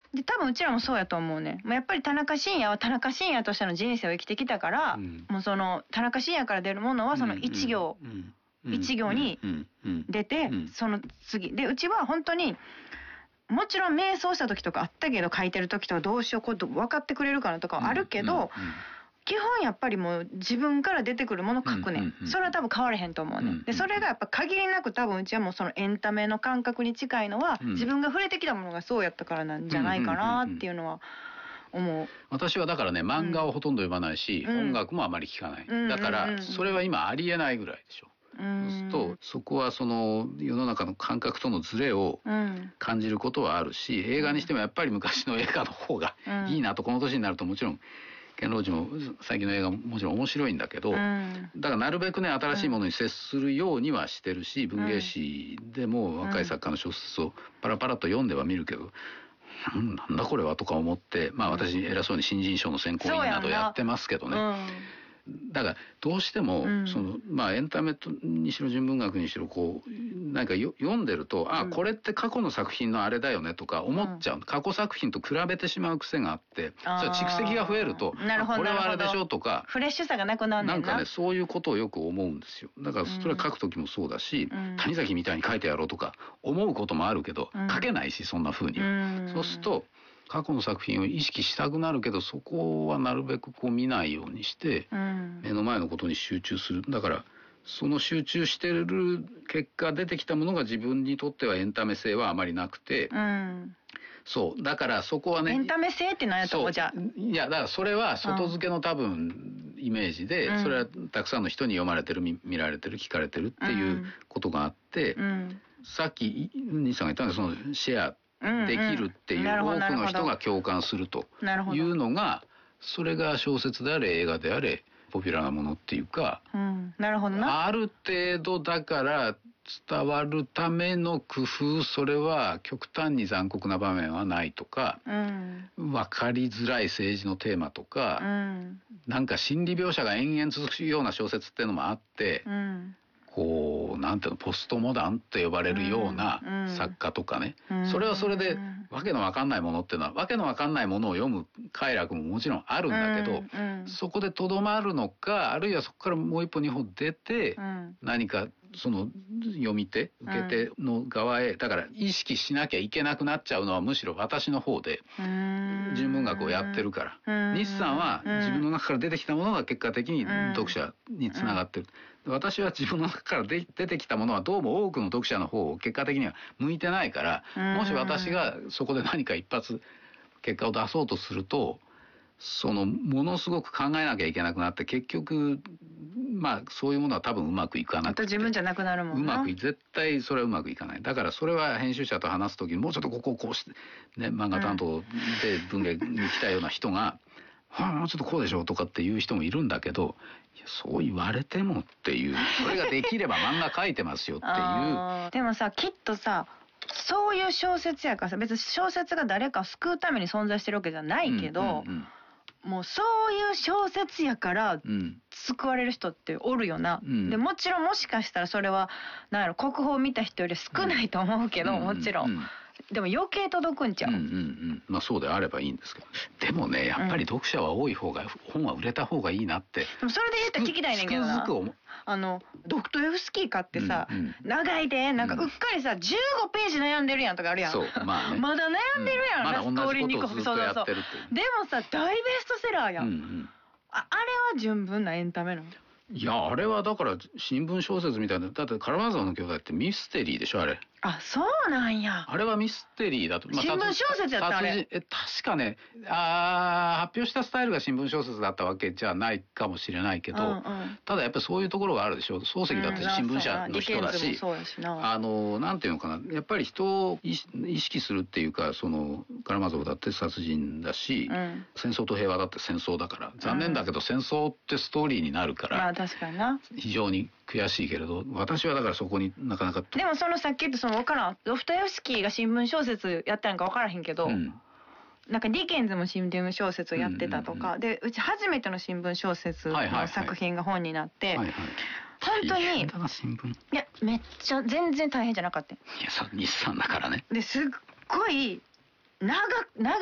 で多分うちらもそうやと思うね。もうやっぱり田中伸也は田中伸也としての人生を生きてきたから、もうその田中伸也から出るものはその一行に出て、その次でうちは本当にもちろん迷走した時とかあったけど、書いてる時とかどうしようこうと分かってくれるかなとかはあるけど、基本やっぱりもう自分から出てくるもの書くね。それは多分変われへんと思うね。でそれがやっぱ限りなく多分うちはもうそのエンタメの感覚に近いのは、自分が触れてきたものがそうやったからなんじゃないかなっていうのは思う。 私はだからね、漫画をほとんど読まないし、音楽もあまり聞かない。だからそれは今ありえないぐらいでしょ。そうするとそこはその世の中の感覚とのズレを感じることはあるし、映画にしてもやっぱり昔の映画の方がいいなと、この年になるともちろんケンローチも最近の映画ももちろん面白いんだけど、だからなるべくね新しいものに接するようにはしてるし、文芸誌でも若い作家の小説をパラパラと読んではみるけど、なんだこれはとか思って、まあ私偉そうに新人賞の選考委員などやってますけどね。だからどうしてもそのまあエンタメにしろ純文学にしろこうなんか読んでると、あこれって過去の作品のあれだよねとか思っちゃう。過去作品と比べてしまう癖があって、それ蓄積が増えるとこれはあれでしょとかフレッシュさがなくなるなんかね、そういうことをよく思うんですよ。だからそれは書く時もそうだし、谷崎みたいに書いてやろうとか思うこともあるけど、書けないしそんな風に。そうすると過去の作品を意識したくなるけど、そこはなるべくこう見ないようにして、目の前のことに集中する。だからその集中してる結果出てきたものが自分にとってはエンタメ性はあまりなくて、そうだからそこはね、 エンタメ性って何やと思う。じゃあいやだからそれは外付けの多分イメージで、それはたくさんの人に読まれてる、見られてる、聞かれてるっていうことがあって、さっき西さんが言ったのはそのシェアできるっていう、多くの人が共感するというのが、それが小説であれ映画であれポピュラーなものっていうか、 なるほどな。 ある程度だから伝わるための工夫、それは極端に残酷な場面はないとか、分かりづらい政治のテーマとか、なんか心理描写が延々続くような小説っていうのもあって、こうなんていうの、ポストモダンって呼ばれるような作家とかね、それはそれでわけのわかんないものっていうのはわけのわかんないものを読む快楽ももちろんあるんだけど、そこでとどまるのか、あるいはそこからもう一歩二歩出て、何かその読み手受け手の側へ、だから意識しなきゃいけなくなっちゃうのはむしろ私の方で、純文学をやってるから、西さんは自分の中から出てきたものが結果的に読者につながってる。私は自分の中から出てきたものはどうも多くの読者の方を結果的には向いてないから、もし私がそこで何か一発結果を出そうとすると、そのものすごく考えなきゃいけなくなって、結局まあそういうものは多分うまくいかなくて、 自分じゃなくなるもんな。 絶対それはうまくいかない。だからそれは編集者と話す時にもうちょっとここをこうしてね、漫画担当で文芸に来たような人がもうちょっとこうでしょうとかっていう人もいるんだけど、いやそう言われてもっていう、それができれば漫画描いてますよっていうでもさ、きっとさ、そういう小説やからさ、別に小説が誰かを救うために存在してるわけじゃないけど、もうそういう小説やから救われる人っておるよな。でもちろんもしかしたらそれはなんやろ、国宝を見た人より少ないと思うけど、もちろん。でも余計届くんちゃう。 まあそうであればいいんですけど、でもねやっぱり読者は多い方が、本は売れた方がいいなって。 でもそれで言ったら聞きたいねんけどな、ドクトエフスキーかってさ、長いでなんかうっかりさ、15ページ悩んでるやんとかあるやん。 そう、まあね、 まだ悩んでるやん、 まだ同じことをずっとやってるっていう。 でもさ大ベストセラーやん。あれは純文なエンタメなの？ いやあれはだから新聞小説みたいな。だってカラマーゾフの兄弟ってミステリーでしょあれ。 あ、そうなんや。 あれはミステリーだと。 新聞小説やったあれ。 確かね、発表したスタイルが新聞小説だったわけじゃないかもしれないけど、ただやっぱりそういうところがあるでしょ。漱石だって新聞社の人だし、なんていうのかな、やっぱり人を意識するっていうか、そのカラマーゾフだって殺人だし、戦争と平和だって戦争だから、残念だけど戦争ってストーリーになるから、 まあ確かにな、 非常に悔しいけれど、私はだからそこになかなか。 でもそのさっき言ったその分からん、ドストエフスキーが新聞小説やったんか分からへんけど、なんかディケンズも新聞小説をやってたとか、でうち初めての新聞小説の作品が本になって、本当にいやめっちゃ全然大変じゃなかった。いや日産だからね。 ですっごい長